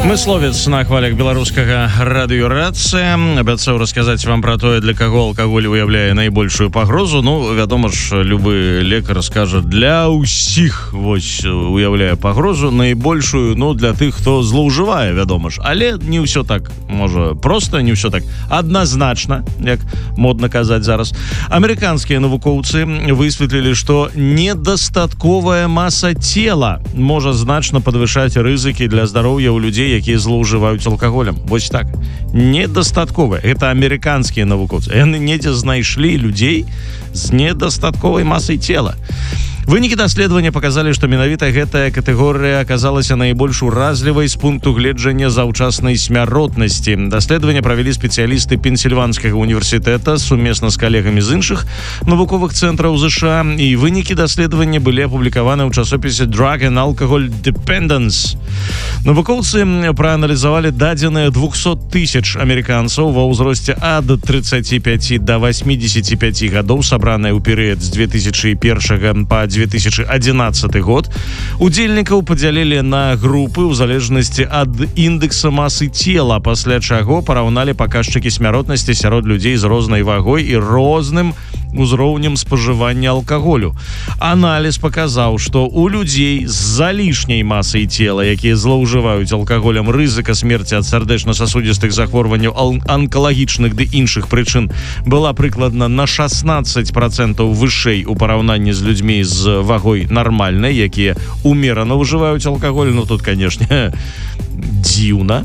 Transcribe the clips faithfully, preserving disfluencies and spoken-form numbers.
Мысловец на хвалях беларускага радыёрацыя абяцаў расказаць вам пра тое, для каго алкаголь уяўляе найбольшую пагрозу. Ну, вядома ж, любы лекар скажа, для ўсіх вось уяўляе пагрозу найбольшую, ну, для тых, хто злоўжывае, вядома ж. Але не ўсё так, можа, проста, не ўсё так адназначна, як модна казаць зараз. Амерыканскія навукоўцы высветлілі, што недастатковая маса цела можа значна падвышаць рызыкі для здароўя ў людзей, якія злоўжываюць алкаголем. Вось так. Недастатковая. Гэта амерыканскія навукоўцы. Яны недзе знайшлі людзей з недастатковай масай цела. Вынікі даследавання паказалі, што менавіта гэтая катэгорыя аказалася найбольш уразлівай з пункту гледжання заўчаснай смяротнасці. Даследаванне правялі спецыялісты Пенсільванскага універсітэта сумесна з калегамі з іншых навуковых цэнтраў ЗША, і вынікі даследавання былі апублікаваны ў часопісе Drug and Alcohol Dependence. Навукоўцы прааналізавалі дадзеныя двухсот тысяч амерыканцаў ва ўзросце ад трыццаці пяці да васьмідзесяці пяці гадоў, сабраныя ў перыяд з две тысячы першага па две тысячи одиннадцатый год. Удзельнікаў падзялілі на групы ў залежнасці ад індэкса масы цела, пасля чаго параўналі паказчыкі смяротнасці сярод людзей з рознай вагой і розным узроўнем спажывання алкаголю. Аналіз паказаў, што у людзей з залішняй масай цела, якія злоўжываюць алкаголем, рызыка смерці ад сардэчна-сасудзістых захворванняў, анкалагічных ды іншых прычын была прыкладна на шестнадцать процентов вышэй у параўнанні з людзьмі з вагой нармальнай, якія умерана ўжываюць алкаголь. Ну тут, канешне, дзіўна.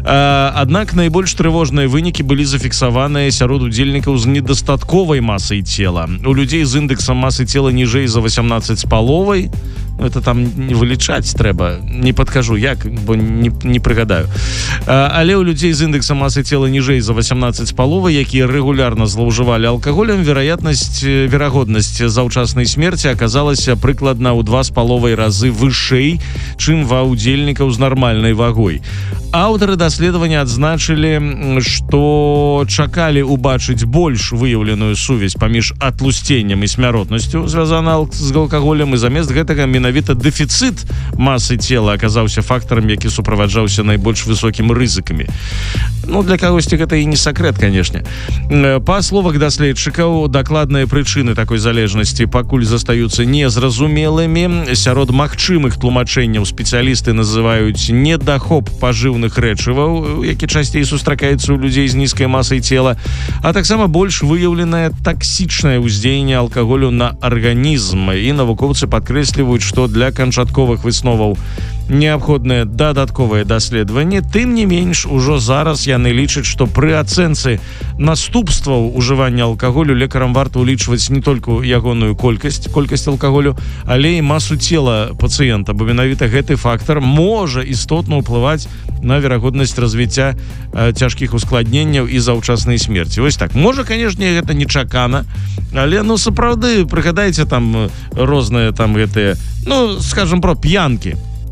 Аднак найбольш трывожныя вынікі былі зафіксаваныя сярод удзельнікаў з недастатковай масай цела. У людзей з індэксам масы цела ніжэй за восемнадцать з паловай, это там вылічаць трэба, не падкажу як, бо не, не прыгадаю. Але ў людзей з індэксам масы цела ніжэй за восемнадцать з паловай, якія рэгулярна злоўжывалі алкаголем, вероятнасць, верагоднасць заўчаснай смерці аказалася прыкладна ў два з паловай разы вышэй, чым ва ўдзельнікаў з нармальнай вагой. Аўтары даследавання адзначылі, што чакалі ўбачыць больш выяўленую сувязь паміж атлусценнем і смяротнасцю, звязана з алкаголем, і замест гэтага менавіта дэфіцыт масы цела аказаўся фактарам, які суправаджаўся найбольш высокімі рызыкамі. Ну, для кагосьці гэта і не сакрэт, канешне. Па словах даследчыкаў, дакладныя прычыны такой залежнасці пакуль застаюцца незразумелымі. Сярод магчымых тлумачэнняў спецыялісты называюць недахоп пажыўных рэчываў, які часцей сустракаецца ў людзей з нізкай масай цела, а таксама больш выяўленае таксічнае ўздзеянне алкаголю на арганізм. І навукоўцы падкрэсліваюць, што для канчатковых высноваў неабходнае дадатковае даследаванне. Тым не менш, ужо зараз яны лічаць, што пры ацэнцы наступстваў ужывання алкаголю лекарам варта ўлічваць не толькі ягоную колькасць, колькасць алкаголю, але і масу цела пацыента, бо менавіта гэты фактар можа істотна ўплываць на верагоднасць развіцця э, цяжкіх ускладненняў і заўчаснай смерці. Вось так. Можа, канешне, гэта нечакана, але, ну, сапраўды, прыгадайце там розныя там гэтыя, ну, скажем, про п'янкі.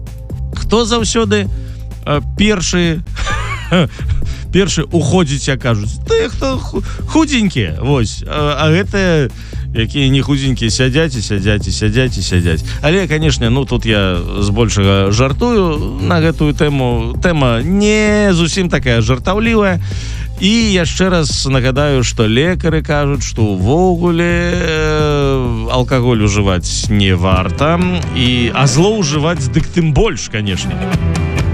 Хто заўсёды э, першы першы уходзіць, як кажуць, ты хто худзенькія, вось, а, а гэтыя якія не худзенькія сядзяць і сядзяць і сядзяць і сядзяць. Але, канешне, ну тут я збольшага жартую на гэтую тэму. Тэма не зусім такая жартаўлівая. І яшчэ раз нагадаю, што лекары кажуць, што ўвогуле э, алкаголь ужываць не варта, і а злоўжываць дык тым больш, канешне.